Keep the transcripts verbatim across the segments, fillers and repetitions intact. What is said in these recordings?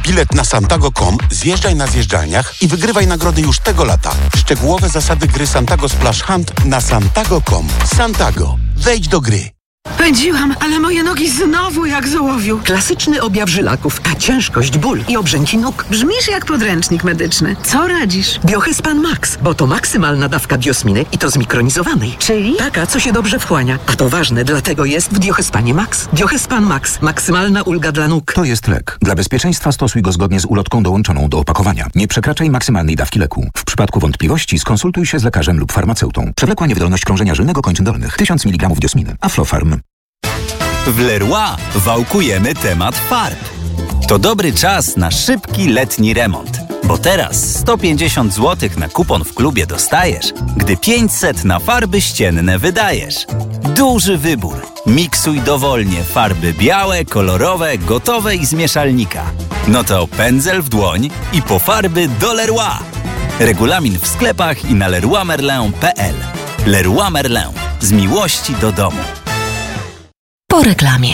bilet na santago kropka com, zjeżdżaj na zjeżdżalniach i wygrywaj nagrody już tego lata. Szczegółowe zasady gry Santago Splash Hunt na santago kropka com. Santago. Wejdź do gry. Pędziłam, ale moje nogi znowu jak z ołowiu. Klasyczny objaw żylaków, a ciężkość, ból i obrzęki nóg. Brzmisz jak podręcznik medyczny. Co radzisz? Biohyspan Max, bo to maksymalna dawka diosminy i to zmikronizowanej. Czyli? Taka, co się dobrze wchłania. A to ważne, dlatego jest w Biohyspanie Max. Biohyspan Max. Maksymalna ulga dla nóg. To jest lek. Dla bezpieczeństwa stosuj go zgodnie z ulotką dołączoną do opakowania. Nie przekraczaj maksymalnej dawki leku. W przypadku wątpliwości skonsultuj się z lekarzem lub farmaceutą. Przewlekła niewydolność krążenia żylnego kończyn dolnych. tysiąc miligramów diosminy. Aflofarm. W Leroy wałkujemy temat farb. To dobry czas na szybki letni remont. Bo teraz sto pięćdziesiąt złotych na kupon w klubie dostajesz, gdy pięćset na farby ścienne wydajesz. Duży wybór. Miksuj dowolnie farby białe, kolorowe, gotowe i z mieszalnika. No to pędzel w dłoń i po farby do Leroy. Regulamin w sklepach i na leroy merlin kropka p l. Leroy Merlin. Z miłości do domu. Po reklamie.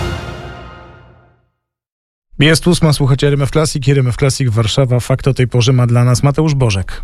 Jest ósma, słuchacie R M F Classic, R M F Classic Warszawa. Fakt o tej porze ma dla nas Mateusz Bożek.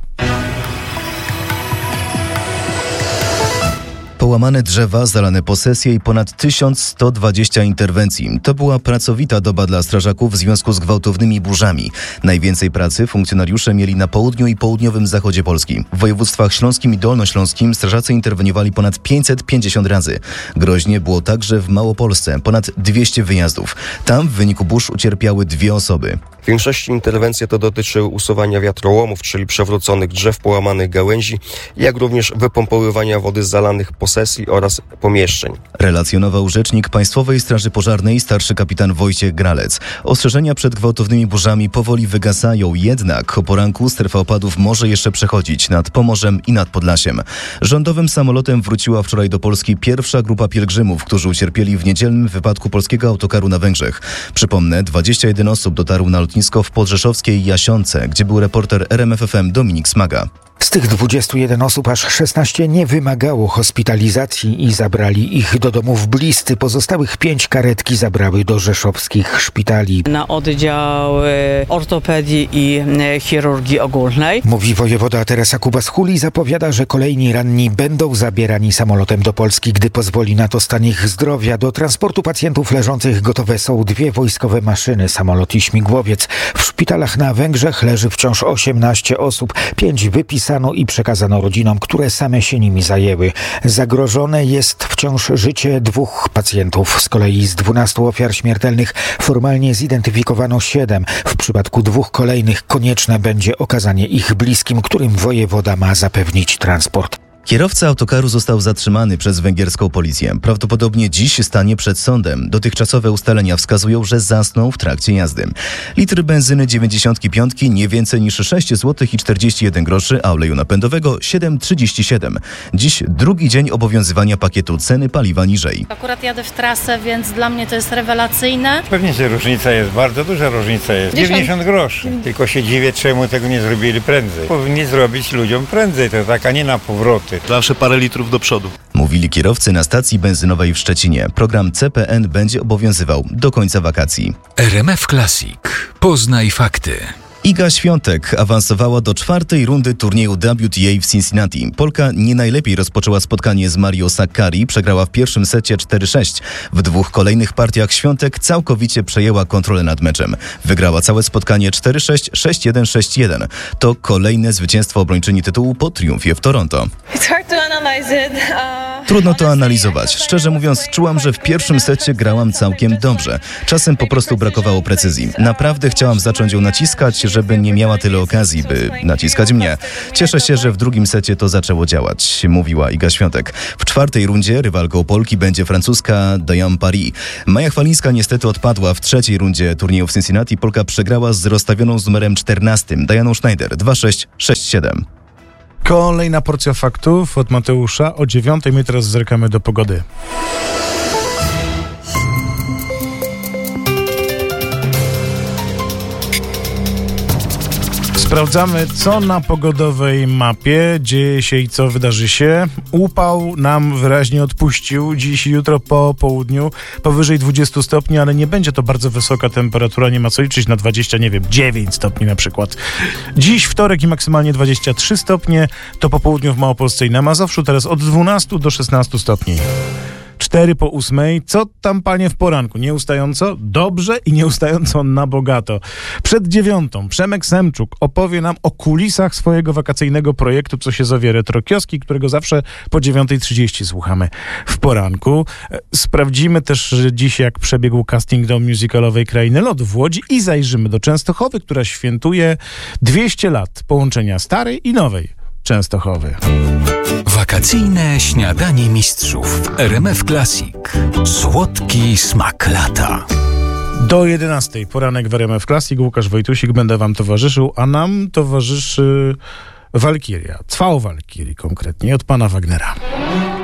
Połamane drzewa, zalane posesje i ponad tysiąc sto dwadzieścia interwencji. To była pracowita doba dla strażaków w związku z gwałtownymi burzami. Najwięcej pracy funkcjonariusze mieli na południu i południowym zachodzie Polski. W województwach śląskim i dolnośląskim strażacy interweniowali ponad pięćset pięćdziesiąt razy. Groźnie było także w Małopolsce, ponad dwieście wyjazdów. Tam w wyniku burz ucierpiały dwie osoby. W większości interwencje to dotyczyły usuwania wiatrołomów, czyli przewróconych drzew, połamanych gałęzi, jak również wypompowywania wody z zalanych posesji oraz pomieszczeń. Relacjonował rzecznik Państwowej Straży Pożarnej starszy kapitan Wojciech Gralec. Ostrzeżenia przed gwałtownymi burzami powoli wygasają, jednak o poranku strefa opadów może jeszcze przechodzić nad Pomorzem i nad Podlasiem. Rządowym samolotem wróciła wczoraj do Polski pierwsza grupa pielgrzymów, którzy ucierpieli w niedzielnym wypadku polskiego autokaru na Węgrzech. Przypomnę, dwadzieścia jeden osób dotarło na lotnisko w podrzeszowskiej Jasionce, gdzie był reporter R M F F M Dominik Smaga. Z tych dwudziestu jeden osób aż szesnaście nie wymagało hospitalizacji i zabrali ich do domów bliscy. Pozostałych pięć karetki zabrały do rzeszowskich szpitali. Na oddział ortopedii i chirurgii ogólnej. Mówi wojewoda Teresa Kubas-Huli, zapowiada, że kolejni ranni będą zabierani samolotem do Polski, gdy pozwoli na to stan ich zdrowia. Do transportu pacjentów leżących gotowe są dwie wojskowe maszyny, samolot i śmigłowiec. W szpitalach na Węgrzech leży wciąż osiemnaście osób. Pięć wypisano i przekazano rodzinom, które same się nimi zajęły. Zagrożone jest wciąż życie dwóch pacjentów. Z kolei z dwunastu ofiar śmiertelnych formalnie zidentyfikowano siedem. W przypadku dwóch kolejnych konieczne będzie okazanie ich bliskim, którym wojewoda ma zapewnić transport. Kierowca autokaru został zatrzymany przez węgierską policję. Prawdopodobnie dziś stanie przed sądem. Dotychczasowe ustalenia wskazują, że zasnął w trakcie jazdy. Litr benzyny dziewięćdziesiąt pięć nie więcej niż sześć złotych czterdzieści jeden groszy, a oleju napędowego siedem trzydzieści siedem. Dziś drugi dzień obowiązywania pakietu ceny paliwa niżej. Akurat jadę w trasę, więc dla mnie to jest rewelacyjne. Pewnie, że różnica jest, bardzo duża różnica jest. dziewięćdziesiąt groszy. Tylko się dziwię, czemu tego nie zrobili prędzej. Powinni zrobić ludziom prędzej, to tak, a nie na powroty. Zawsze parę litrów do przodu. Mówili kierowcy na stacji benzynowej w Szczecinie. Program C P N będzie obowiązywał do końca wakacji. R M F Classic. Poznaj fakty. Iga Świątek awansowała do czwartej rundy turnieju W T A w Cincinnati. Polka nie najlepiej rozpoczęła spotkanie z Mario Sakkari, przegrała w pierwszym secie cztery sześć. W dwóch kolejnych partiach Świątek całkowicie przejęła kontrolę nad meczem. Wygrała całe spotkanie cztery sześć, sześć jeden, sześć jeden. To kolejne zwycięstwo obrończyni tytułu po triumfie w Toronto. Trudno to analizować. Szczerze mówiąc, czułam, że w pierwszym secie grałam całkiem dobrze. Czasem po prostu brakowało precyzji. Naprawdę chciałam zacząć ją naciskać, żeby nie miała tyle okazji, by naciskać mnie. Cieszę się, że w drugim secie to zaczęło działać, mówiła Iga Świątek. W czwartej rundzie rywalką Polki będzie francuska Diane Paris. Maja Chwalińska niestety odpadła w trzeciej rundzie turnieju w Cincinnati. Polka przegrała z rozstawioną z numerem czternastym Dianą Schneider dwa sześć, sześć siedem. Kolejna porcja faktów od Mateusza. O dziewiątej my teraz zerkamy do pogody. Sprawdzamy, co na pogodowej mapie dzieje się i co wydarzy się. Upał nam wyraźnie odpuścił dziś i jutro po południu powyżej dwudziestu stopni, ale nie będzie to bardzo wysoka temperatura, nie ma co liczyć na dwadzieścia, nie wiem, dziewięć stopni na przykład. Dziś wtorek i maksymalnie dwadzieścia trzy stopnie, to po południu w Małopolsce i na Mazowszu teraz od dwunastu do szesnastu stopni. Cztery po ósmej. Co tam, panie, w poranku? Nieustająco? Dobrze i nieustająco na bogato. Przed dziewiątą Przemek Semczuk opowie nam o kulisach swojego wakacyjnego projektu, co się zowie Retrokioski, którego zawsze po dziewiątej trzydzieści słuchamy w poranku. Sprawdzimy też dziś, jak przebiegł casting do musicalowej Krainy Lodu w Łodzi i zajrzymy do Częstochowy, która świętuje dwieście lat połączenia starej i nowej Częstochowy. Wakacyjne śniadanie mistrzów w R M F Classic. Słodki smak lata. Do jedenastej poranek w R M F Classic. Łukasz Wojtusik będę wam towarzyszył, a nam towarzyszy Walkiria. Cwał Walkirii konkretnie od pana Wagnera.